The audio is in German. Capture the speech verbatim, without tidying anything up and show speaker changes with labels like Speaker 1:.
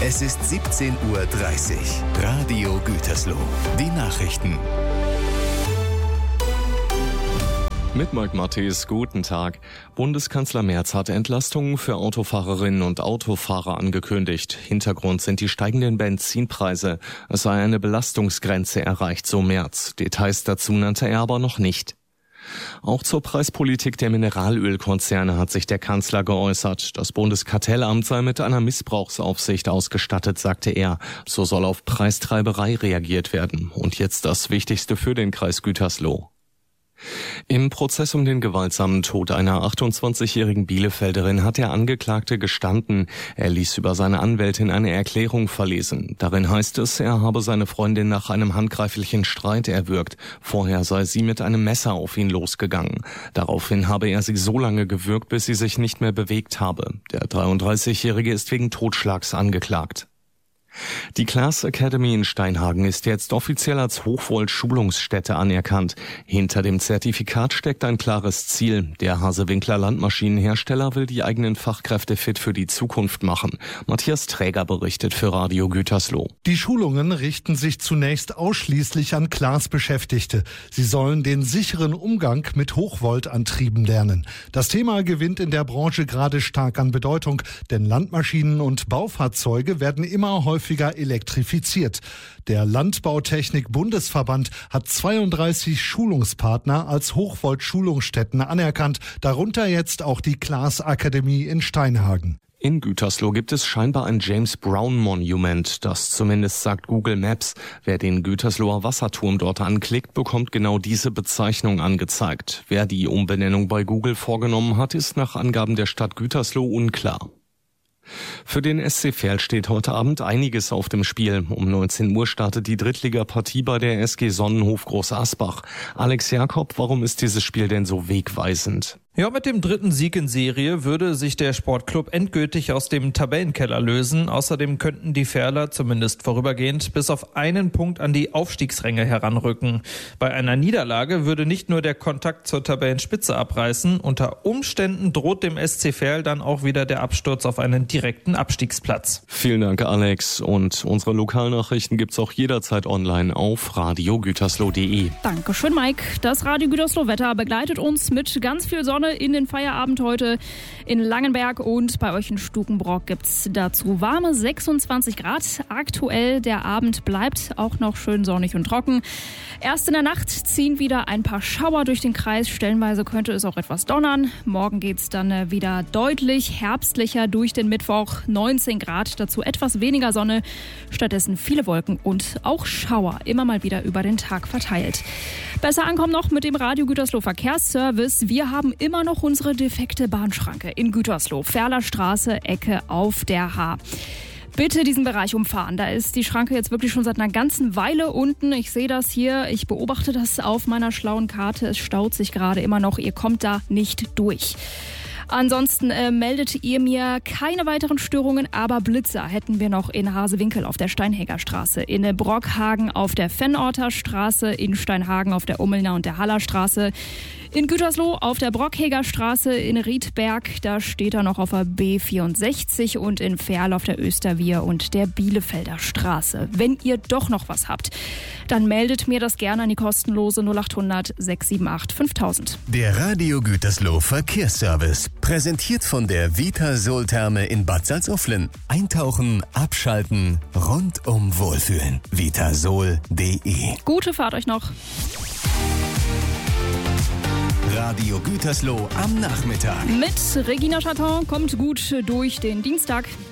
Speaker 1: Es ist siebzehn Uhr dreißig. Radio Gütersloh. Die Nachrichten.
Speaker 2: Mit Mike Matthes, guten Tag. Bundeskanzler Merz hat Entlastungen für Autofahrerinnen und Autofahrer angekündigt. Hintergrund sind die steigenden Benzinpreise. Es sei eine Belastungsgrenze erreicht, so Merz. Details dazu nannte er aber noch nicht. Auch zur Preispolitik der Mineralölkonzerne hat sich der Kanzler geäußert. Das Bundeskartellamt sei mit einer Missbrauchsaufsicht ausgestattet, sagte er. So soll auf Preistreiberei reagiert werden. Und jetzt das Wichtigste für den Kreis Gütersloh. Im Prozess um den gewaltsamen Tod einer achtundzwanzigjährigen Bielefelderin hat der Angeklagte gestanden. Er ließ über seine Anwältin eine Erklärung verlesen. Darin heißt es, er habe seine Freundin nach einem handgreiflichen Streit erwürgt. Vorher sei sie mit einem Messer auf ihn losgegangen. Daraufhin habe er sie so lange gewürgt, bis sie sich nicht mehr bewegt habe. Der dreiunddreißigjährige ist wegen Totschlags angeklagt. Die Class Academy in Steinhagen ist jetzt offiziell als Hochvolt-Schulungsstätte anerkannt. Hinter dem Zertifikat steckt ein klares Ziel. Der Hasewinkler Landmaschinenhersteller will die eigenen Fachkräfte fit für die Zukunft machen. Matthias Träger berichtet für Radio Gütersloh.
Speaker 3: Die Schulungen richten sich zunächst ausschließlich an Class-Beschäftigte. Sie sollen den sicheren Umgang mit Hochvoltantrieben lernen. Das Thema gewinnt in der Branche gerade stark an Bedeutung, denn Landmaschinen und Baufahrzeuge werden immer häufiger elektrifiziert. Der Landbautechnik-Bundesverband hat zweiunddreißig Schulungspartner als Hochvolt-Schulungsstätten anerkannt, darunter jetzt auch die Class Akademie in Steinhagen.
Speaker 2: In Gütersloh gibt es scheinbar ein James Brown Monument. Das zumindest sagt Google Maps. Wer den Gütersloher Wasserturm dort anklickt, bekommt genau diese Bezeichnung angezeigt. Wer die Umbenennung bei Google vorgenommen hat, ist nach Angaben der Stadt Gütersloh unklar. Für den S C Verl steht heute Abend einiges auf dem Spiel. Um neunzehn Uhr startet die Drittligapartie bei der S G Sonnenhof Groß Asbach. Alex Jakob, warum ist dieses Spiel denn so wegweisend?
Speaker 4: Ja, mit dem dritten Sieg in Serie würde sich der Sportclub endgültig aus dem Tabellenkeller lösen. Außerdem könnten die Verler zumindest vorübergehend bis auf einen Punkt an die Aufstiegsränge heranrücken. Bei einer Niederlage würde nicht nur der Kontakt zur Tabellenspitze abreißen, unter Umständen droht dem S C Verl dann auch wieder der Absturz auf einen direkten Abstiegsplatz.
Speaker 2: Vielen Dank, Alex. Und unsere Lokalnachrichten gibt's auch jederzeit online auf radio gütersloh punkt de.
Speaker 5: Dankeschön, Mike. Das Radio Gütersloh Wetter begleitet uns mit ganz viel Sonne in den Feierabend heute in Langenberg, und bei euch in Stukenbrock gibt's dazu warme sechsundzwanzig Grad. Aktuell der Abend bleibt auch noch schön sonnig und trocken. Erst in der Nacht ziehen wieder ein paar Schauer durch den Kreis. Stellenweise könnte es auch etwas donnern. Morgen geht's dann wieder deutlich herbstlicher durch den Mittwoch. neunzehn Grad, dazu etwas weniger Sonne. Stattdessen viele Wolken und auch Schauer, immer mal wieder über den Tag verteilt. Besser ankommen noch mit dem Radio Gütersloh Verkehrsservice. Wir haben immer Immer noch unsere defekte Bahnschranke in Gütersloh, Ferler Straße, Ecke auf der H. Bitte diesen Bereich umfahren. Da ist die Schranke jetzt wirklich schon seit einer ganzen Weile unten. Ich sehe das hier, ich beobachte das auf meiner schlauen Karte. Es staut sich gerade immer noch. Ihr kommt da nicht durch. Ansonsten äh, meldet ihr mir keine weiteren Störungen, aber Blitzer hätten wir noch in Hasewinkel auf der Steinhäger Straße, in Brockhagen auf der Vennorter Straße, in Steinhagen auf der Ummelner und der Haller Straße, in Gütersloh auf der Brockheger Straße, in Riedberg, da steht er noch auf der B vierundsechzig, und in Verl auf der Österwier und der Bielefelder Straße. Wenn ihr doch noch was habt, dann meldet mir das gerne an die kostenlose null acht hundert sechs sieben acht fünftausend.
Speaker 1: Der Radio Gütersloh Verkehrsservice, präsentiert von der Vitasol-Therme in Bad Salzuflen. Eintauchen, abschalten, rundum wohlfühlen. vitasol punkt de.
Speaker 5: Gute Fahrt euch noch.
Speaker 1: Radio Gütersloh am Nachmittag.
Speaker 5: Mit Regina Chaton kommt gut durch den Dienstag.